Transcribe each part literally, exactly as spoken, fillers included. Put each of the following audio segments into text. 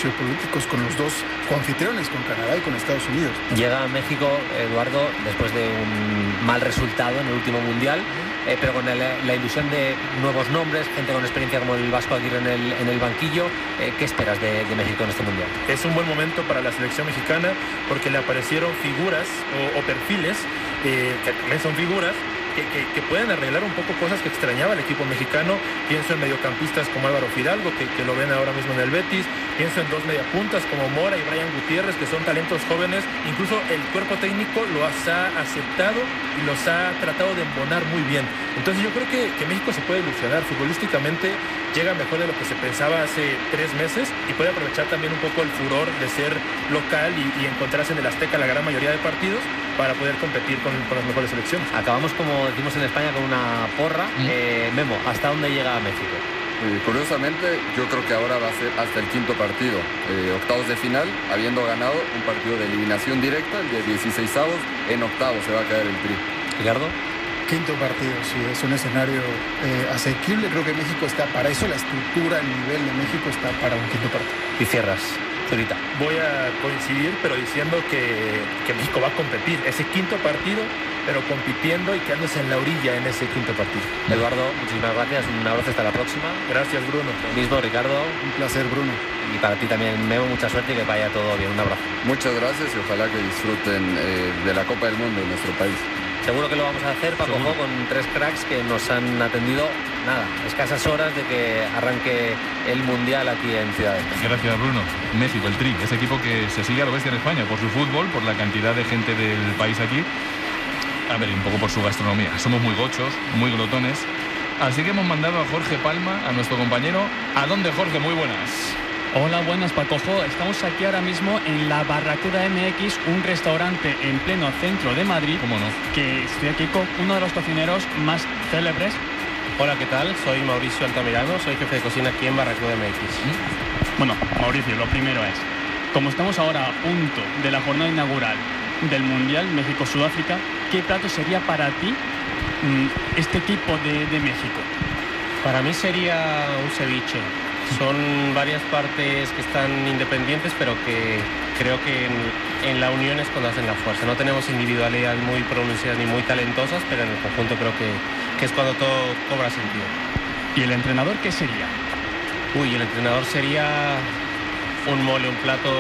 sociopolíticos con los dos coanfitriones, con Canadá y con Estados Unidos. Llega a México, Eduardo, después de un mal resultado en el último Mundial, eh, pero con el, la ilusión de nuevos nombres, gente con experiencia como el Vasco Aguirre en el, en el banquillo. Eh, ¿Qué esperas de, de México en este Mundial? Es un buen momento para la selección mexicana porque le aparecieron figuras o, o perfiles eh, que también son figuras Que, que, que pueden arreglar un poco cosas que extrañaba el equipo mexicano. Pienso en mediocampistas como Álvaro Fidalgo, que, que lo ven ahora mismo en el Betis. Pienso en dos mediapuntas como Mora y Brian Gutiérrez, que son talentos jóvenes. Incluso el cuerpo técnico los ha aceptado y los ha tratado de embonar muy bien. Entonces yo creo que, que México se puede ilusionar futbolísticamente, llega mejor de lo que se pensaba hace tres meses y puede aprovechar también un poco el furor de ser local y, y encontrarse en el Azteca la gran mayoría de partidos para poder competir con, con las mejores selecciones. Acabamos, como decimos en España, con una porra. Mm. Eh, Memo, ¿hasta dónde llega México? Eh, curiosamente, yo creo que ahora va a ser hasta el quinto partido. Eh, octavos de final, habiendo ganado un partido de eliminación directa, el de dieciseisavos, en octavos se va a quedar el Tri. ¿Ricardo? Quinto partido, sí, es un escenario eh, asequible. Creo que México está para eso, la estructura, el nivel de México está para un quinto partido. Y cierras. Zurita. Voy a coincidir, pero diciendo que, que México va a competir ese quinto partido, pero compitiendo y quedándose en la orilla en ese quinto partido. Eduardo, muchísimas gracias, un abrazo, hasta la próxima. Gracias, Bruno. Lo mismo, Ricardo. Un placer, Bruno. Y para ti también, Memo, mucha suerte y que vaya todo bien. Un abrazo. Muchas gracias y ojalá que disfruten eh, de la Copa del Mundo en nuestro país. Seguro que lo vamos a hacer, Paco Jo, con tres cracks que nos han atendido, nada, escasas horas de que arranque el Mundial aquí en Ciudad de México. Gracias, Bruno. México, el Tri, ese equipo que se sigue a lo bestia en España por su fútbol, por la cantidad de gente del país aquí. A ver, un poco por su gastronomía. Somos muy gochos, muy glotones. Así que hemos mandado a Jorge Palma, a nuestro compañero. ¿A dónde, Jorge? Muy buenas. Hola, buenas, Paco Jo. Estamos aquí ahora mismo en la Barracuda M X, un restaurante en pleno centro de Madrid. ¿Cómo no? Que estoy aquí con uno de los cocineros más célebres. Hola, ¿qué tal? Soy Mauricio Altamirano, soy jefe de cocina aquí en Barracuda M X. ¿Mm? Bueno, Mauricio, lo primero es, como estamos ahora a punto de la jornada inaugural del Mundial México-Sudáfrica, ¿qué plato sería para ti mmm, este tipo de, de México? Para mí sería un ceviche. Son varias partes que están independientes, pero que creo que en, en la unión es cuando hacen la fuerza. No tenemos individualidades muy pronunciadas ni muy talentosas, pero en el conjunto creo que, que es cuando todo cobra sentido. ¿Y el entrenador qué sería? Uy, el entrenador sería un mole, un plato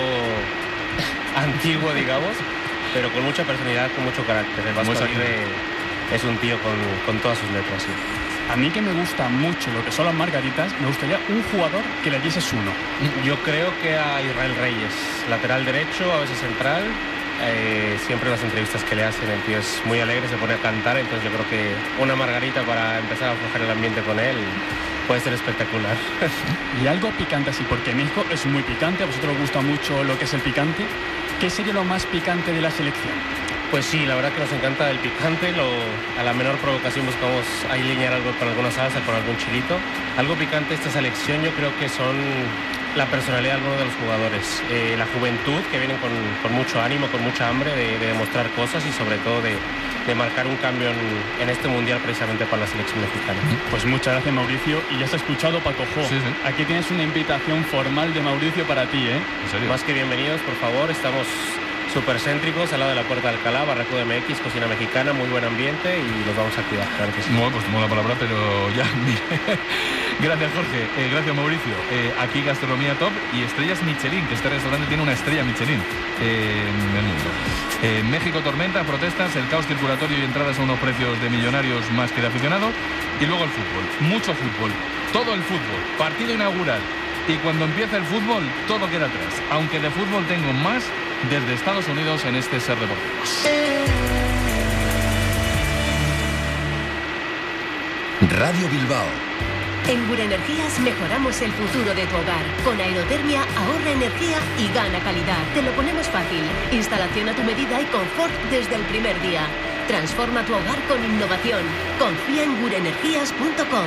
antiguo, digamos, pero con mucha personalidad, con mucho carácter. El Vasco Aguirre es un tío con, con todas sus letras, sí. A mí, que me gusta mucho lo que son las margaritas, me gustaría un jugador que le dieses uno. Yo creo que a Israel Reyes, lateral derecho, a veces central. Eh, siempre en las entrevistas que le hacen, el tío es muy alegre, se pone a cantar, entonces yo creo que una margarita para empezar a aflojar el ambiente con él puede ser espectacular. Y algo picante así, porque México es muy picante, a vosotros os gusta mucho lo que es el picante. ¿Qué sería lo más picante de la selección? Pues sí, la verdad que nos encanta el picante. Lo, a la menor provocación buscamos alinear algo con alguna salsa, con algún chilito. Algo picante esta selección yo creo que son la personalidad de algunos de los jugadores. Eh, la juventud, que vienen con, con mucho ánimo, con mucha hambre de, de demostrar cosas y sobre todo de, de marcar un cambio en, en este Mundial precisamente para la selección mexicana. Pues muchas gracias, Mauricio. Y ya has escuchado, Paco Jo. Sí, sí. Aquí tienes una invitación formal de Mauricio para ti, ¿eh? ¿En serio? Más que bienvenidos, por favor. Estamos súper céntricos, al lado de la Puerta de Alcalá, Barracuda M X, cocina mexicana, muy buen ambiente y los vamos a cuidar, claro que sí. Bueno, pues tomo la palabra, pero ya, mire. Gracias, Jorge. Eh, gracias, Mauricio. Eh, aquí gastronomía top y estrellas Michelin, que este restaurante tiene una estrella Michelin eh, en el mundo. Eh, México, tormenta, protestas, el caos circulatorio y entradas a unos precios de millonarios más que de aficionado. Y luego el fútbol, mucho fútbol, todo el fútbol, partido inaugural. Y cuando empieza el fútbol, todo queda atrás. Aunque de fútbol tengo más desde Estados Unidos en este Ser Deportivos. Radio Bilbao. En Gurenergías mejoramos el futuro de tu hogar. Con aerotermia, ahorra energía y gana calidad. Te lo ponemos fácil. Instalación a tu medida y confort desde el primer día. Transforma tu hogar con innovación. Confía en gurenergías punto com.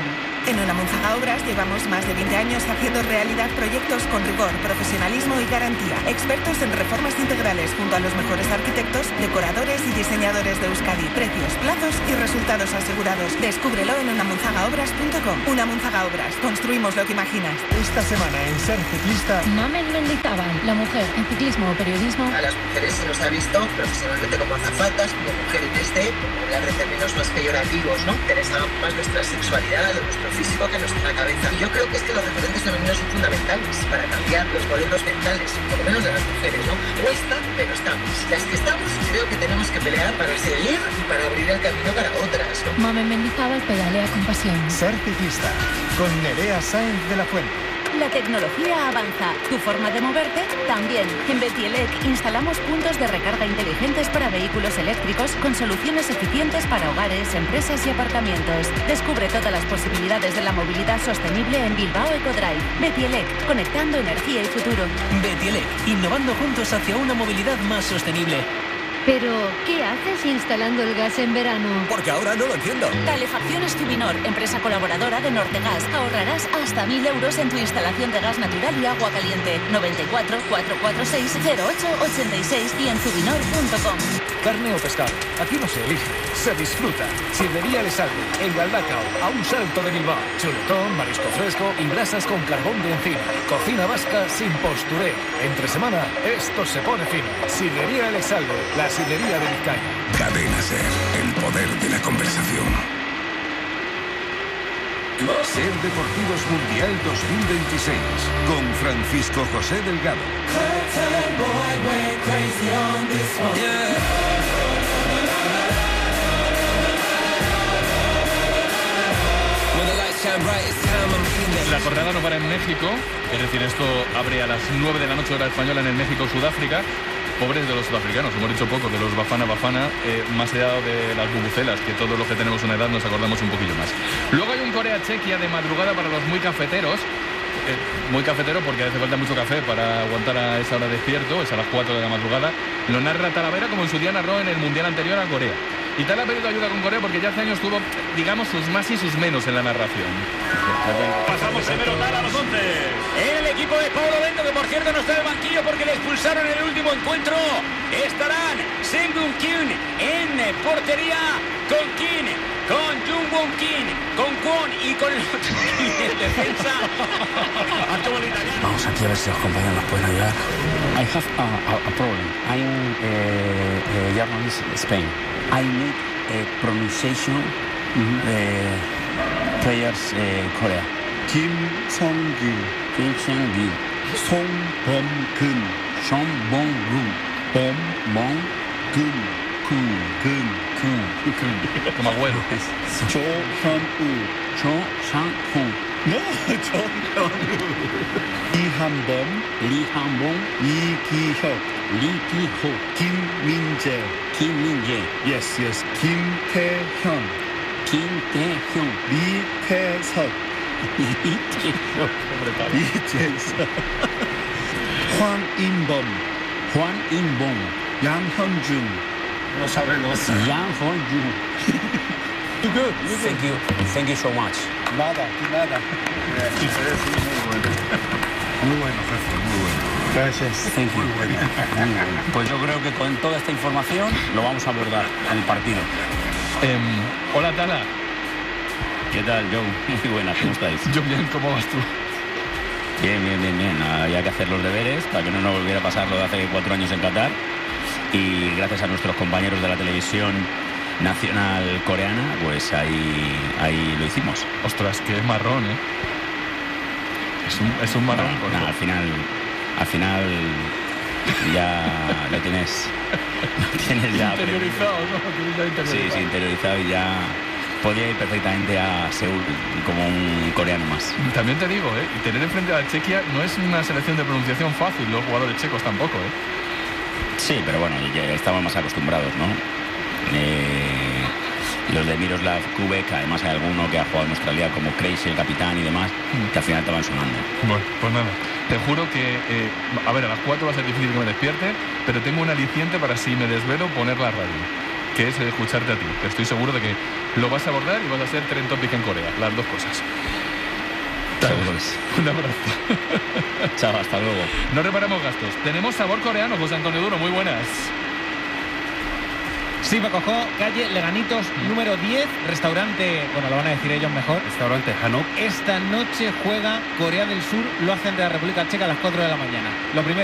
En Unamunzaga Obras llevamos más de veinte años haciendo realidad proyectos con rigor, profesionalismo y garantía. Expertos en reformas integrales junto a los mejores arquitectos, decoradores y diseñadores de Euskadi. Precios, plazos y resultados asegurados. Descúbrelo en unamunzaga obras punto com. Unamunzaga Obras. Construimos lo que imaginas. Esta semana en Ser Ciclista, Mamen Mendizábal, la mujer en ciclismo o periodismo. A las mujeres se nos ha visto profesionalmente como azafatas, como mujeres de este, como hablar de términos más peyorativos, ¿no? Interesaba más nuestra sexualidad, nuestro físico que nuestra cabeza. Y yo creo que es que los referentes femeninos son fundamentales para cambiar los modelos mentales, por lo menos de las mujeres, ¿no? Cuesta, pero estamos. Las que estamos, creo que tenemos que pelear para seguir y para abrir el camino para otras, ¿no? Mamen Mendizábal pedalea con pasión. Ser Ciclista, con Nerea Sáenz de la Fuente. La tecnología avanza. ¿Tu forma de moverte? También. En Betielec instalamos puntos de recarga inteligentes para vehículos eléctricos con soluciones eficientes para hogares, empresas y aparcamientos. Descubre todas las posibilidades de la movilidad sostenible en Bilbao Ecodrive. Betielec, conectando energía y futuro. Betielec, innovando juntos hacia una movilidad más sostenible. Pero, ¿qué haces instalando el gas en verano? Porque ahora no lo entiendo. Calefacciones Tubinor, empresa colaboradora de Nortegas. Ahorrarás hasta mil euros en tu instalación de gas natural y agua caliente. noventa y cuatro, cuatrocientos cuarenta y seis, cero ocho ochenta y seis y en tubinor punto com. Carne o pescado, aquí no se elige, se disfruta. Sirvería El Salve, en Galdacao, a un salto de Bilbao. Chuletón, marisco fresco y brasas con carbón de encina. Cocina vasca sin postureo. Entre semana, esto se pone fino. Sirvería El Salve, la sidrería de Vizcaya. Cadena Ser, el poder de la conversación. Ser Deportivos Mundial dos mil veintiséis con Francisco José Delgado. La jornada no para en México, es decir, esto abre a las nueve de la noche hora española en el México-Sudáfrica. Pobres de los sudafricanos, hemos dicho poco de los Bafana Bafana, eh, más allá de las bubucelas, que todos los que tenemos una edad nos acordamos un poquillo más. Luego hay un Corea-Chequia de madrugada para los muy cafeteros, eh, muy cafetero porque hace falta mucho café para aguantar a esa hora despierto, es a las cuatro de la madrugada. Lo narra Talavera como en su día narró en el Mundial anterior a Corea. Y Tal ha pedido ayuda con Corea porque ya hace años tuvo, digamos, sus más y sus menos en la narración. Pasamos primero Tal a los once. El equipo de Paulo Bento, que por cierto no está en el banquillo porque le expulsaron en el último encuentro. Estarán Seung-Gun Kim en portería con Kim, con Jung-Won Kim, con Kwon y con el otro Kim en defensa. Vamos aquí a ver si los compañeros nos pueden ayudar. I have a, a, a problem. I'm a, a journalist in Spain. I need a pronunciation mm-hmm. uh, players uh, Korea. Kim Song-gun. Kim Song-gun. Song Bom-gun. Song Bom-gun. Bom Bom-gun. Kun. Kun. Kun. Kun. Como abuelo. Cho Sang-woo. Cho Sang-woo. No, Cho Sang-woo. Lee Han-bom. Lee Han-bom. Lee Ki-hyuk. Lee Ki-hyuk. Kim Min-jae. Kim Min-jae. Yes, yes. Kim Tae-hyun. Kim Tae-hyun. Lee Tae-seok. Lee Tae-seok. Lee Tae-seok. Hwang In-bom. Hwang In-bom. Yang Hyun-jun. No sabe los. Yang Hyun-jun. You good, you good. Thank you. Thank you so much. Nada, nada. Sí, sí, muy bueno. Muy bueno, jefe, muy bueno. Gracias. Thank you. Muy bueno. Muy bueno. Pues yo creo que con toda esta información lo vamos a abordar en el partido. Eh, hola, Tala. ¿Qué tal, Joe? Muy buenas, ¿cómo estáis? Yo bien, ¿cómo vas tú? Bien, bien, bien, bien. Había que hacer los deberes para que no nos volviera a pasar lo de hace cuatro años en Qatar. Y gracias a nuestros compañeros de la televisión nacional coreana, pues ahí, ahí lo hicimos. Ostras, que es marrón, ¿eh? Es un, es un marrón. Bueno, nada, al final, al final ya lo tienes, lo tienes ya interiorizado, ¿no? Tienes ya interiorizado. Sí, sí, interiorizado y ya podía ir perfectamente a Seúl como un coreano más. También te digo, ¿eh? Y tener enfrente a Chequia no es una selección de pronunciación fácil, los jugadores checos tampoco, ¿eh? Sí, pero bueno, ya estamos más acostumbrados, ¿no? Eh, los de Miroslav Kubek, además hay alguno que ha jugado en nuestra liga como Crazy, el capitán y demás, mm. que al final estaban sonando. Bueno, pues nada, te juro que, eh, a ver, a las cuatro va a ser difícil que me despierte, pero tengo un aliciente para si me desvelo poner la radio. que es escucharte a ti. Estoy seguro de que lo vas a abordar y vas a ser trend topic en Corea, las dos cosas. Un abrazo. Chao, hasta luego. No reparamos gastos. Tenemos sabor coreano, José Antonio Duro, muy buenas. Sí, me cojo calle Leganitos número diez, restaurante, bueno, lo van a decir ellos mejor. Restaurante Hanok. Esta noche juega Corea del Sur, lo hacen de la República Checa a las cuatro de la mañana. Lo primero